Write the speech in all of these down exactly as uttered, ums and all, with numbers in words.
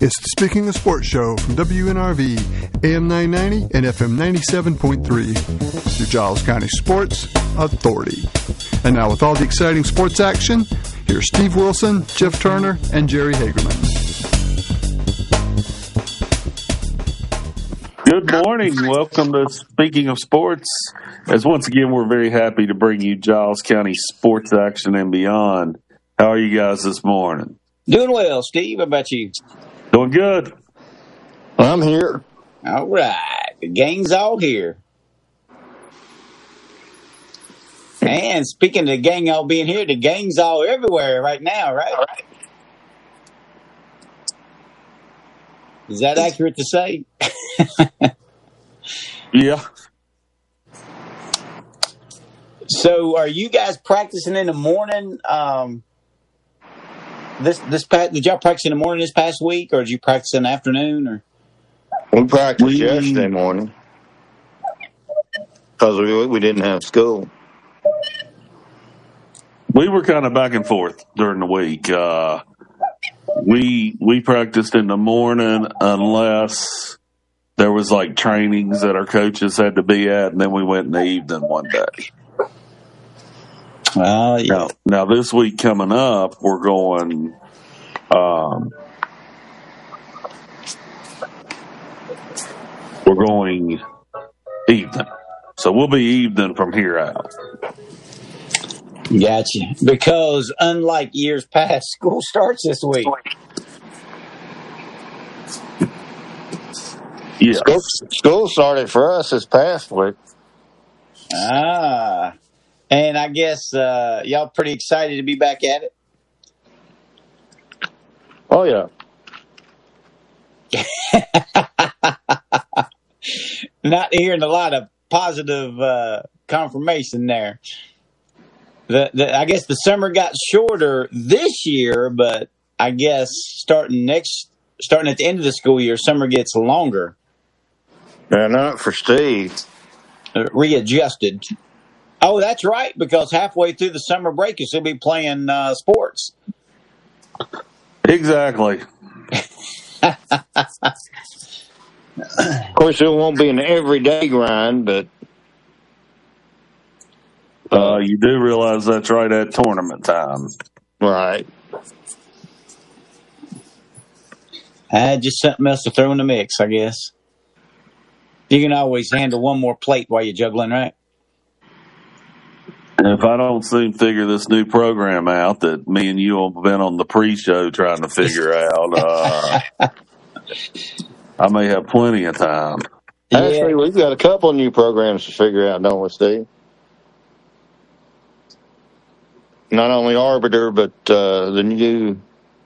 It's the Speaking of Sports show from W N R V, A M nine ninety and F M ninety-seven point three, your Giles County Sports Authority. And now with all the exciting sports action, here's Steve Wilson, Jeff Turner, and Jerry Hagerman. Good morning. Welcome to Speaking of Sports. As once again, we're very happy to bring you Giles County sports action and beyond. How are you guys this morning? Doing well, Steve. How about you? Doing good. I'm here. All right. The gang's all here. And speaking of the gang all being here, the gang's all everywhere right now, right? Is that accurate to say? Yeah. So, are you guys practicing in the morning? Um, this this past, did y'all practice in the morning this past week, or did you practice in the afternoon? Or We practiced We- yesterday morning because we we didn't have school. We were kind of back and forth during the week. Uh, we we practiced in the morning unless there was like trainings that our coaches had to be at, and then we went in the evening one day. well, yeah. Now, now this week coming up, we're going. Um, we're going evening, so we'll be evening from here out. Gotcha. Because unlike years past, school starts this week. Yeah, School, school started for us this past week. Ah, and I guess uh, y'all pretty excited to be back at it. Oh yeah, Not hearing a lot of positive uh, confirmation there. The, the I guess the summer got shorter this year, but I guess starting next, starting at the end of the school year, summer gets longer, and not for Steve. uh, readjusted. Oh, that's right, because halfway through the summer break, you'll still be playing uh, sports. exactly. Of course, it won't be an everyday grind, but Uh, you do realize that's right at tournament time. right. Uh, just something else to throw in the mix, I guess. You can always handle one more plate while you're juggling, right? And if I don't soon figure this new program out that me and you have been on the pre-show trying to figure out, uh, I may have plenty of time. Actually, Yeah. we've got a couple of new programs to figure out, don't we, Steve? Not only Arbiter, but uh, the new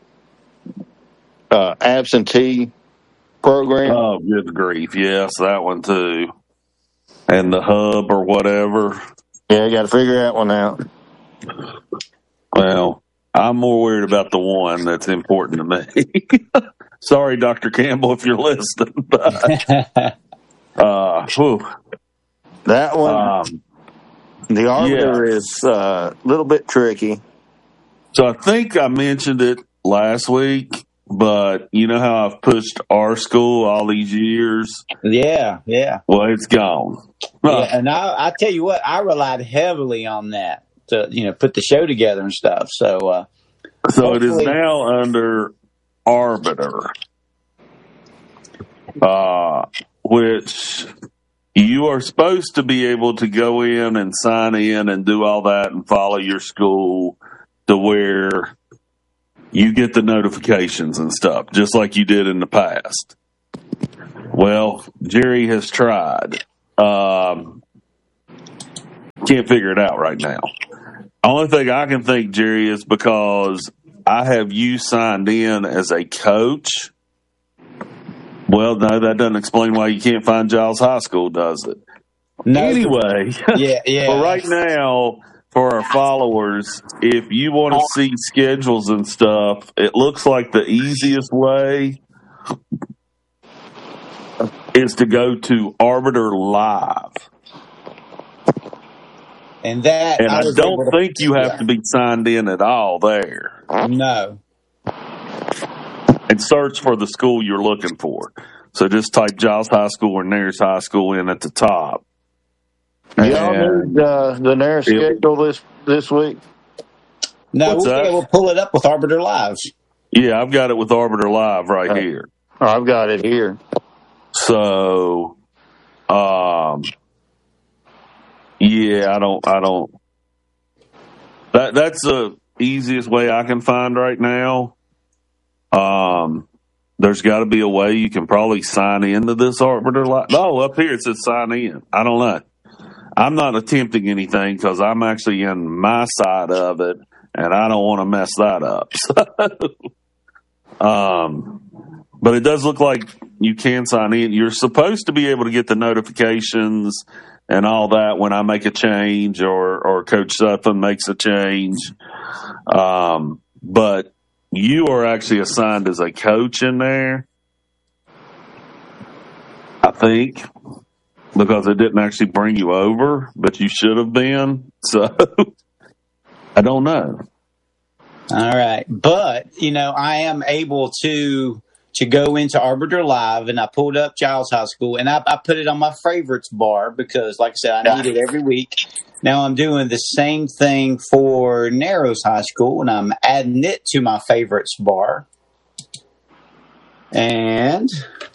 uh, absentee program. Oh, good grief. Yes, that one too. And the hub or whatever. Yeah, you got to figure that one out. Well, I'm more worried about the one that's important to me. Sorry, Doctor Campbell, if you're listening. But, uh, whew, That one, um, the Arbiter yeah. is uh, a little bit tricky. So I think I mentioned it last week, but you know how I've pushed our school all these years? Yeah, yeah. Well, it's gone. Yeah, and I, I tell you what, I relied heavily on that to, you know, put the show together and stuff. So, uh, So it is hopefully- now under Arbiter, uh, which you are supposed to be able to go in and sign in and do all that and follow your school to where you get the notifications and stuff, just like you did in the past. Well, Jerry has tried. Um, can't figure it out right now. Only thing I can think, Jerry, is because I have you signed in as a coach. Well, no, that doesn't explain why you can't find Giles High School, does it? no, Anyway, yeah, yeah. for right now, for our followers, if you want to see schedules and stuff, it looks like the easiest way is to go to Arbiter Live. And that, And I, was don't able to- think you have yeah. to be signed in at all there. No. and search for the school you're looking for. So just type Giles High School or Nares High School in at the top. Y'all need uh, the Nares schedule this this week? No, What's we'll that? be able to pull it up with Arbiter Live. Yeah, I've got it with Arbiter Live right Uh, here. Oh, I've got it here. So, um, yeah, I don't, I don't. That that's the easiest way I can find right now. Um, there's got to be a way you can probably sign into this Arbiter Live. Oh, up here it says sign in. I don't know. I'm not attempting anything because I'm actually in my side of it, and I don't want to mess that up. So, um. But it does look like you can sign in. You're supposed to be able to get the notifications and all that when I make a change or, or Coach Sutphin makes a change. Um, but you are actually assigned as a coach in there, I think, because it didn't actually bring you over, but you should have been. So I don't know. All right. But, you know, I am able to... to go into Arbiter Live, and I pulled up Giles High School, and I, I put it on my favorites bar because, like I said, I need it every week. Now I'm doing the same thing for Narrows High School, and I'm adding it to my favorites bar. And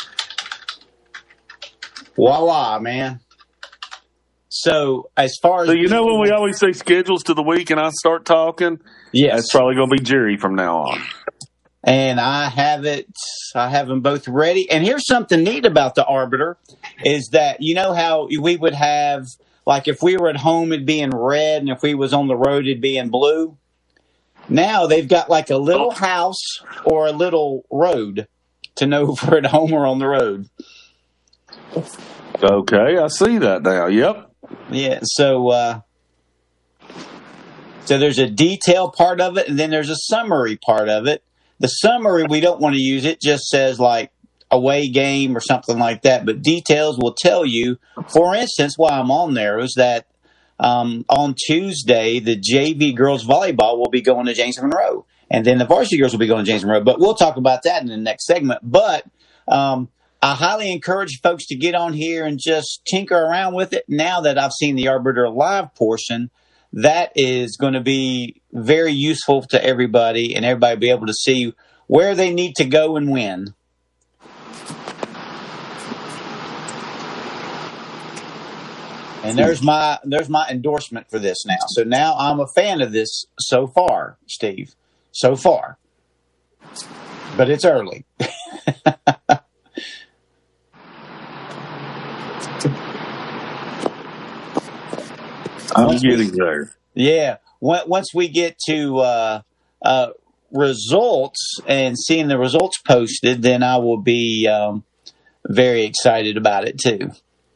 voila, man. So as far as... So you know when we always say schedules to the week and I start talking? Yes. That's probably going to be Jerry from now on. And I have it, I have them both ready. And here's something neat about the Arbiter is that, you know how we would have, like if we were at home, it'd be in red, and if we was on the road, it'd be in blue. Now they've got like a little house or a little road to know if we're at home or on the road. Okay, I see that now. Yep. Yeah, so uh, so there's a detail part of it, and then there's a summary part of it. The summary, we don't want to use it. Just says like away game or something like that. But details will tell you, for instance, while I'm on there, is that um, on Tuesday, the J V girls volleyball will be going to James Monroe. And then the varsity girls will be going to James Monroe. But we'll talk about that in the next segment. But um, I highly encourage folks to get on here and just tinker around with it. Now that I've seen the Arbiter Live portion, that is going to be very useful to everybody, and everybody will be able to see where they need to go and when. And there's my there's my endorsement for this now. So now I'm a fan of this so far, Steve. So far. But it's early. I'm Once getting we- there. Yeah. Once once we get to uh, uh, results and seeing the results posted, then I will be um, very excited about it too.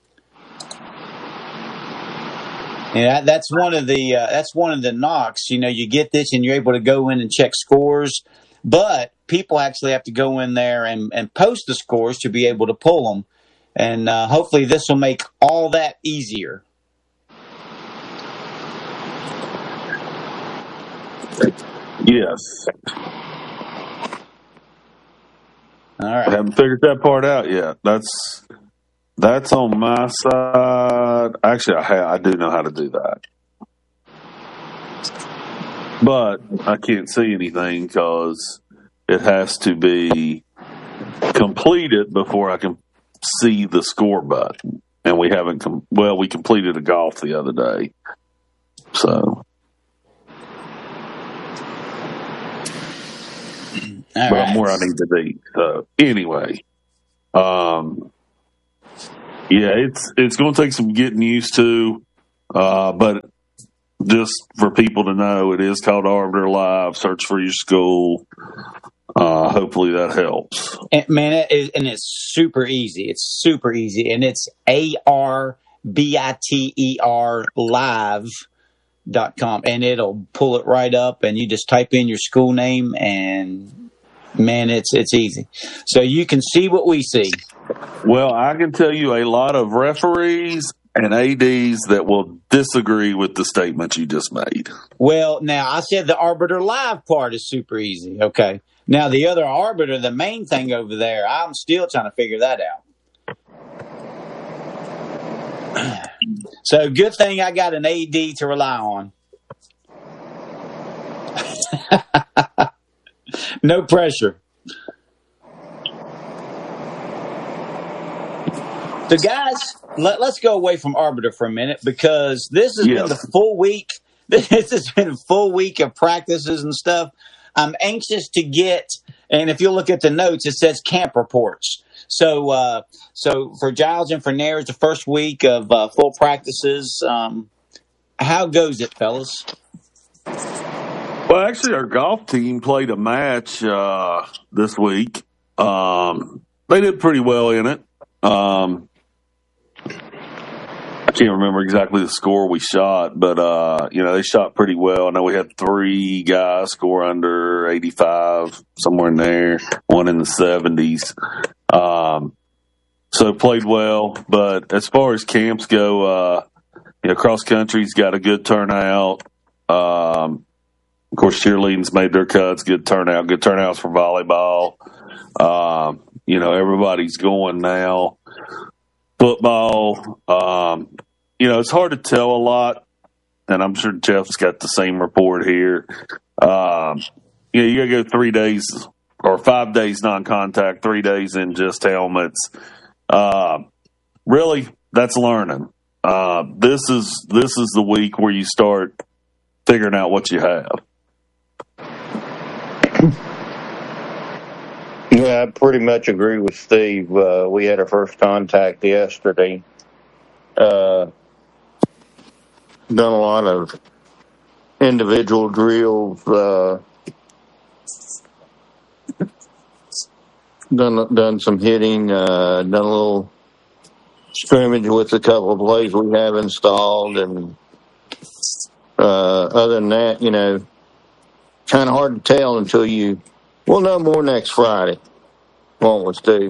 Yeah, that's one of the uh, that's one of the knocks. You know, you get this and you're able to go in and check scores, but people actually have to go in there and, and post the scores to be able to pull them. And uh, hopefully this will make all that easier. Yes. All I right. haven't figured that part out yet. That's that's on my side. Actually, I ha- I do know how to do that, but I can't see anything because it has to be completed before I can see the score button. And we haven't. Com- well, we completed a golf the other day, so. All But right. I'm where I need to be. So anyway, um, yeah, it's it's going to take some getting used to, uh, but just for people to know, it is called Arbiter Live. Search for your school. Uh, hopefully that helps. And, man, it is, and it's super easy. It's super easy, and it's A R B I T E R live dot com, and it'll pull it right up, and you just type in your school name, and man, it's it's easy. So you can see what we see. Well, I can tell you a lot of referees and A Ds that will disagree with the statement you just made. Well, now I said the Arbiter Live part is super easy, okay? Now, the other arbiter, the main thing over there, I'm still trying to figure that out. So, good thing I got an A D to rely on. No pressure. So, guys, let, let's go away from arbiter for a minute because this has Yeah. been the full week. This has been a full week of practices and stuff. I'm anxious to get, and if you look at the notes, it says camp reports. So, uh, so for Giles and for Nares, the first week of uh, full practices, um, how goes it, fellas? Well, actually, our golf team played a match uh, this week. Um, they did pretty well in it. Um, I can't remember exactly the score we shot, but, uh, you know, they shot pretty well. I know we had three guys score under eighty-five, somewhere in there, one in the seventies. Um, so played well. But as far as camps go, uh, you know, cross country's got a good turnout. Um, of course, cheerleading's made their cuts, good turnout, good turnouts for volleyball. Um, you know, everybody's going now. Football, um, you know, it's hard to tell a lot, and I'm sure Jeff's got the same report here. Um, you know, you got to go three days or five days non-contact, three days in just helmets. Uh, really, that's learning. Uh, this is this is the week where you start figuring out what you have. Yeah, I pretty much agree with Steve. Uh, we had our first contact yesterday. Uh, done a lot of individual drills. Uh, done done some hitting. Uh, done a little scrimmage with a couple of plays we have installed, and uh, other than that, you know, kind of hard to tell until you. We'll know more next Friday, won't we, Steve?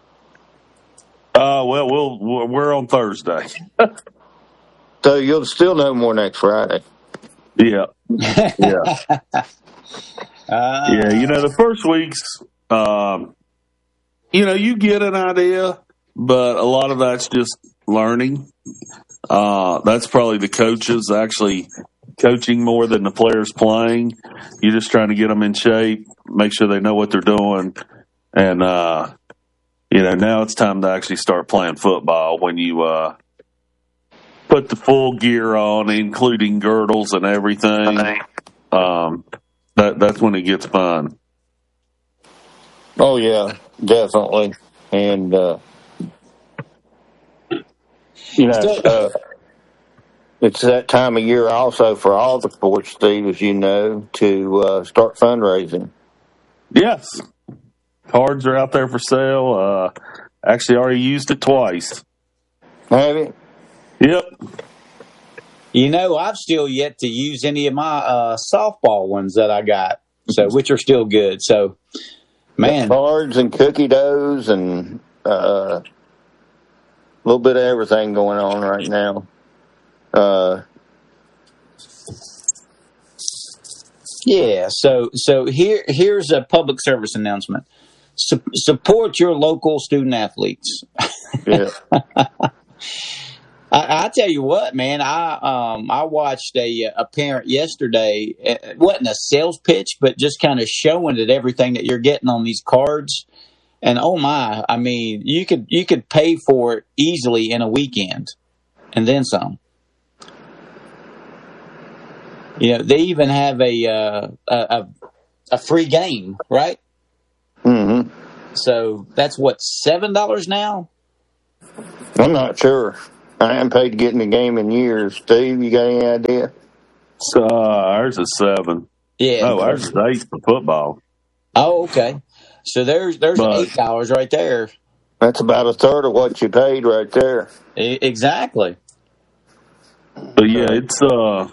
Uh, well, we'll we're on Thursday. So you'll still know more next Friday. Yeah, yeah, Uh, yeah. You know, the first weeks, um, you know, you get an idea, but a lot of that's just learning. Uh, that's probably the coaches actually coaching more than the players playing. You're just trying to get them in shape, make sure they know what they're doing, and uh, you know, now it's time to actually start playing football when you uh, put the full gear on, including girdles and everything. Um, that that's when it gets fun. Oh, yeah, definitely. And, uh, you know, uh, it's that time of year also for all the sports, Steve, as you know, to uh, start fundraising. Yes, cards are out there for sale. Uh, actually, already used it twice. Have you? Yep. You know, I've still yet to use any of my uh, softball ones that I got, so which are still good. So, man, Cards and cookie doughs and uh, a little bit of everything going on right now. Uh, yeah. So, so here, here's a public service announcement: Su- support your local student athletes. yeah. I, I tell you what, man, I um I watched a a parent yesterday. It wasn't a sales pitch, but just kind of showing it everything that you're getting on these cards. And oh my, I mean, you could you could pay for it easily in a weekend, and then some. You know, they even have a uh, a a free game, right? Mm-hmm. So that's what, seven dollars now. I'm not sure. I haven't paid to get in the game in years. Steve, you got any idea? So uh, ours is seven. Yeah. Oh, ours is eight for football. Oh, okay. So there's there's But- eight dollars right there. That's about a third of what you paid right there. E- Exactly. But yeah, it's uh,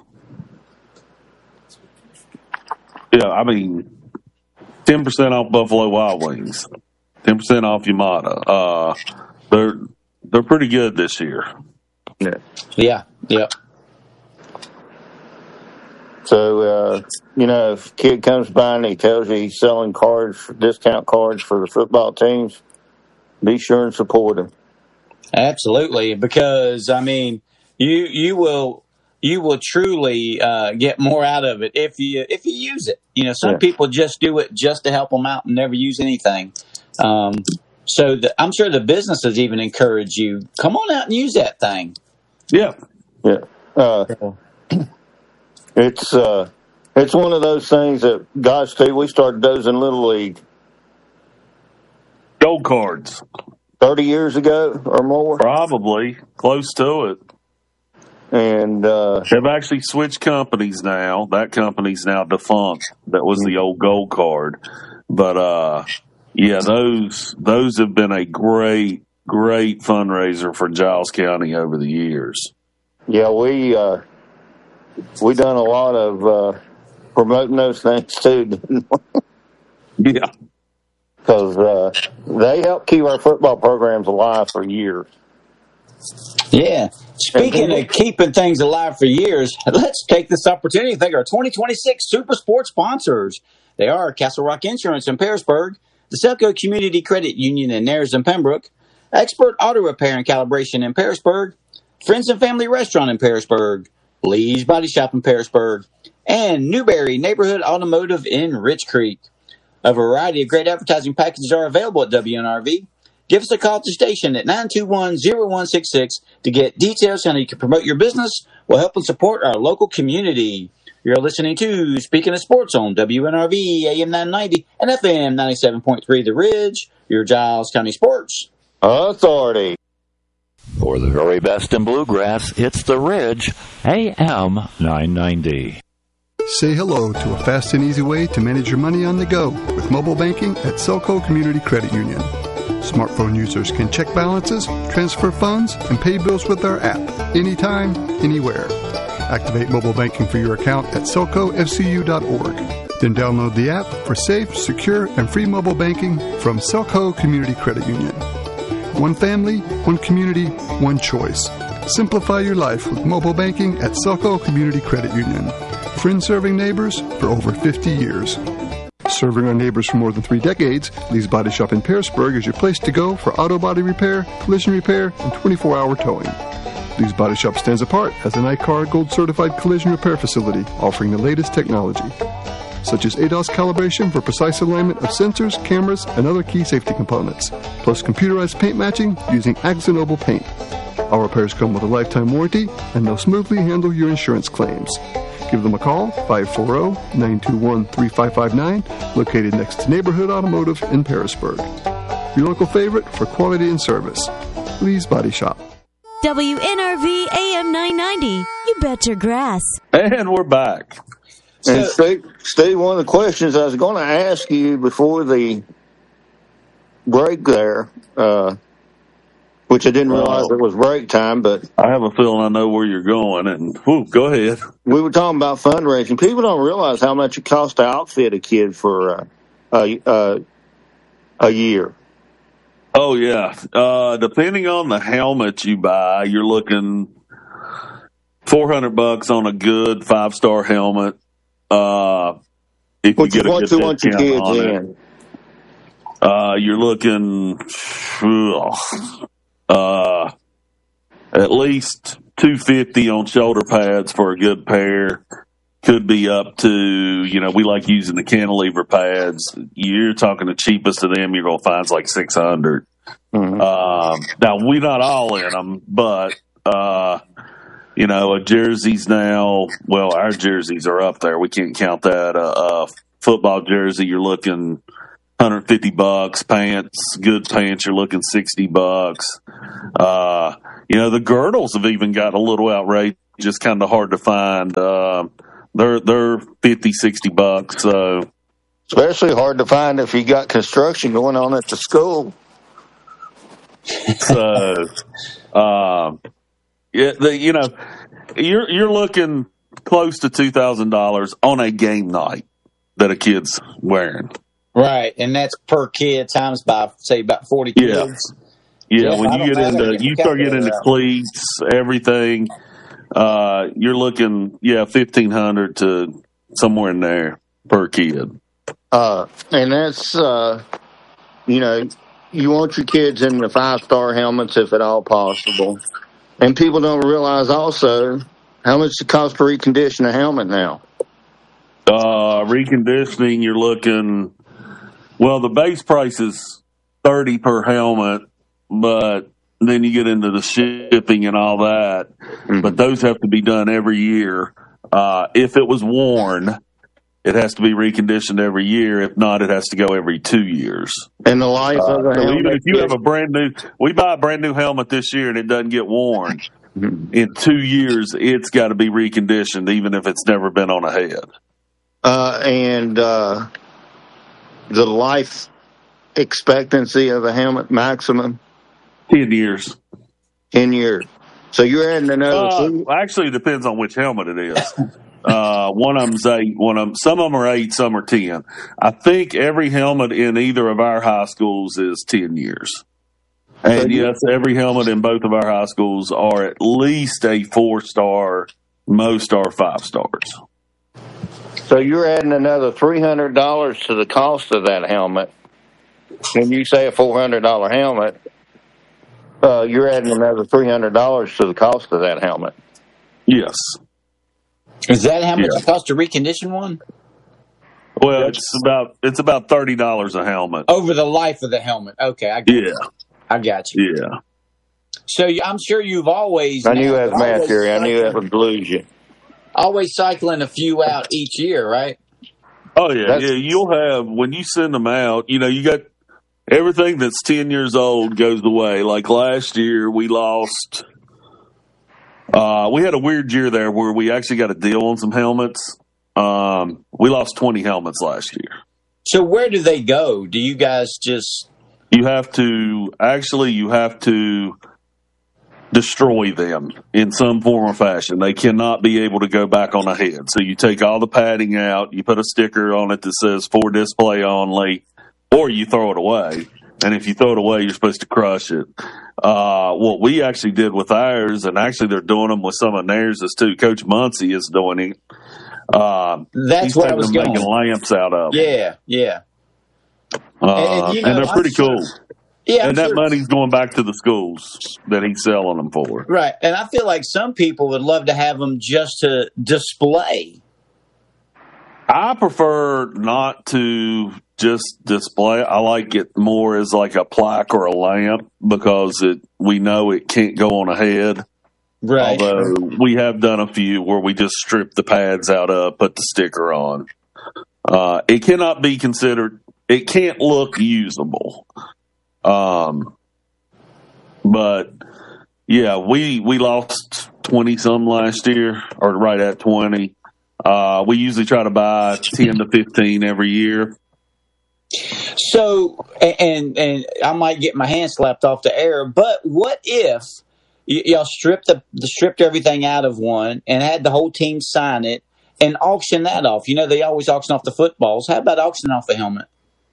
yeah. I mean, ten percent off Buffalo Wild Wings, ten percent off Yamada. Uh, they're they're pretty good this year. Yeah. Yeah. Yeah. So, uh, you know, if a kid comes by and he tells you he's selling cards, discount cards for the football teams, be sure and support him. Absolutely, because I mean, you you will you will truly uh, get more out of it if you if you use it. You know, some Yeah. people just do it just to help them out and never use anything. Um, so the, I'm sure the businesses even encourage you, come on out and use that thing. Yeah. Yeah. Uh, it's uh, it's one of those things that, gosh, Steve, we started those in Little League Gold cards. thirty years ago or more. Probably close to it. And uh, They've actually switched companies now. That company's now defunct. That was the old Gold card. But, uh, yeah, those those have been a great, great fundraiser for Giles County over the years. yeah, we uh, we done a lot of uh, promoting those things too, didn't we? Yeah. Because uh, they help keep our football programs alive for years. Yeah. Speaking of keeping things alive for years, let's take this opportunity to thank our twenty twenty-six Super Sports sponsors. They are Castle Rock Insurance in Pearisburg, the Selco Community Credit Union in Nares and Pembroke, Expert Auto Repair and Calibration in Pearisburg, Friends and Family Restaurant in Pearisburg, Lee's Body Shop in Pearisburg, and Newberry Neighborhood Automotive in Rich Creek. A variety of great advertising packages are available at W N R V. Give us a call at the station at nine two one, zero one six six to get details on how you can promote your business while helping support our local community. You're listening to Speaking of Sports on W N R V, A M nine ninety, and F M ninety-seven point three The Ridge, your Giles County Sports Authority. For the very best in bluegrass, it's The Ridge, A M nine ninety. Say hello to a fast and easy way to manage your money on the go with mobile banking at Selco Community Credit Union. Smartphone users can check balances, transfer funds, and pay bills with our app anytime, anywhere. Activate mobile banking for your account at selco f c u dot org. Then download the app for safe, secure, and free mobile banking from Selco Community Credit Union. One family, one community, one choice. Simplify your life with mobile banking at Selco Community Credit Union. Friends serving neighbors for over fifty years. Serving our neighbors for more than three decades, Lee's Body Shop in Pearisburg is your place to go for auto body repair, collision repair, and twenty-four hour towing. Lee's Body Shop stands apart as an I C A R Gold certified collision repair facility offering the latest technology, such as A D O S calibration for precise alignment of sensors, cameras, and other key safety components, plus computerized paint matching using Axonoble paint. Our repairs come with a lifetime warranty, and they'll smoothly handle your insurance claims. Give them a call, five four zero, nine two one, three five five nine, located next to Neighborhood Automotive in Pearisburg. Your local favorite for quality and service. Lee's Body Shop. W N R V A M nine ninety. You bet your grass. And we're back. And Steve, Steve, one of the questions I was going to ask you before the break there, uh, which I didn't realize Oh. it was break time, but I have a feeling I know where you're going. And whew, go ahead. we were talking about fundraising. People don't realize how much it costs to outfit a kid for uh, a, uh, a year. Oh, yeah. Uh, depending on the helmet you buy, you're looking four hundred bucks on a good five-star helmet. Uh, if Which you is get a what good you want your discount kids on it. in. Uh, you're looking uh, at least two hundred fifty dollars on shoulder pads for a good pair. Could be up to, you know, we like using the cantilever pads. You're talking the cheapest of them, you're going to find is like six hundred dollars. Mm-hmm. Um, now, we're not all in them, but, uh, you know, a jerseys now, well, our jerseys are up there. We can't count that. A uh, uh, football jersey, you're looking one hundred fifty bucks. Pants, good pants, you're looking sixty bucks. Uh, you know, the girdles have even got a little outrageous, kind of hard to find. Uh, they're they're fifty, sixty bucks. So Especially hard to find if you got construction going on at the school. so um, yeah, the, you know, you're you're looking close to two thousand dollars on a game night that a kid's wearing. Right, and that's per kid times by, say, about forty Yeah. kids. Yeah, Yeah, when I you don't get know. I gotta into get you my start getting into calculator out. cleats, everything. uh, you're looking, yeah, fifteen hundred to somewhere in there per kid. Uh, and that's, uh, you know, you want your kids in the five-star helmets if at all possible. And people don't realize also how much it costs to recondition a helmet now. Uh, reconditioning, you're looking, well, the base price is thirty per helmet, but then you get into the shipping and all that. Mm-hmm. But those have to be done every year. Uh, if it was worn, it has to be reconditioned every year. If not, it has to go every two years. And the life uh, of the so helmet. Even if you have a brand new, we buy a brand new helmet this year and it doesn't get worn, mm-hmm. in two years, it's got to be reconditioned, even if it's never been on a head. Uh, and uh, the life expectancy of a helmet maximum? ten years. ten years. So you're adding another uh, two? Actually, it depends on which helmet it is. uh, one of them's eight, one of them, some of them are eight, some are ten. I think every helmet in either of our high schools is ten years. And so yes, every helmet in both of our high schools are at least a four-star, most are five stars. So you're adding another three hundred dollars to the cost of that helmet. When you say a four hundred dollars helmet, uh, you're adding another three hundred dollars to the cost of that helmet. Yes. Is that how much yeah. it costs to recondition one? Well, it's about it's about thirty dollars a helmet. Over the life of the helmet. Okay, I got yeah. you. I got you. Yeah. So I'm sure you've always... I knew that was math theory. I knew that would lose you. Always cycling a few out each year, right? Oh, yeah. That's, yeah. You'll have, when you send them out, you know, you got everything that's ten years old goes away. Like last year, we lost, uh, we had a weird year there where we actually got a deal on some helmets. Um, we lost twenty helmets last year. So where do they go? Do you guys just... You have to, actually, you have to destroy them in some form or fashion. They cannot be able to go back on a head. So you take all the padding out, you put a sticker on it that says for display only, or you throw it away. And if you throw it away, you're supposed to crush it. Uh, what we actually did with ours, and actually they're doing them with some of theirs is too. Coach Muncie is doing it. Uh, That's what I was going. Making lamps out of. Yeah, yeah. Uh, and, and, you know, and they're pretty sure, cool. Yeah, and I'm that sure. money's going back to the schools that he's selling them for. Right. And I feel like some people would love to have them just to display. I prefer not to just display. I like it more as like a plaque or a lamp because it we know it can't go on a head. Right. Although we have done a few where we just strip the pads out of, put the sticker on. Uh, it cannot be considered, it can't look usable. Um, but yeah, we, we lost twenty some last year, or right at twenty. Uh, we usually try to buy ten to fifteen every year. So, and, and I might get my hand slapped off the air, but what if y- y'all stripped the, stripped everything out of one and had the whole team sign it and auction that off? You know, they always auction off the footballs. How about auctioning off the helmet?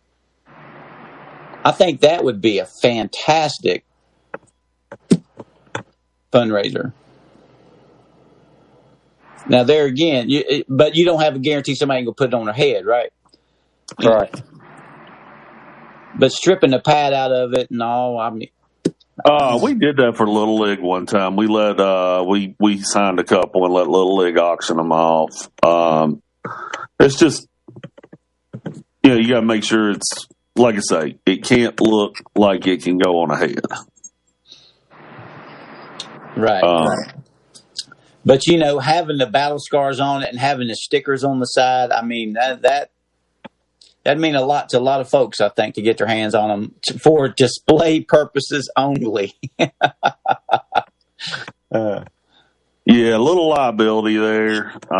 I think that would be a fantastic fundraiser. Now, there again, you, but you don't have a guarantee somebody can go put it on their head, right? Right. But stripping the pad out of it and all, I mean. Uh, we did that for Little League one time. We let, uh, we, we signed a couple and let Little League auction them off. Um, it's just, you know, you got to make sure it's, like I say, it can't look like it can go on a head. Right. Um, right. But, you know, having the battle scars on it and having the stickers on the side, I mean, that that that'd mean a lot to a lot of folks, I think, to get their hands on them to, for display purposes only. uh. Yeah, a little liability there.